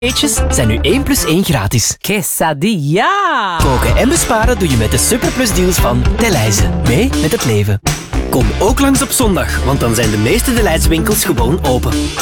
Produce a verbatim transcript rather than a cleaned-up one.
Eetjes zijn nu één plus één gratis. Quesadilla! Koken en besparen doe je met de Superplus deals van Delhaize. Mee met het leven. Kom ook langs op zondag, want dan zijn de meeste Delhaize winkels gewoon open.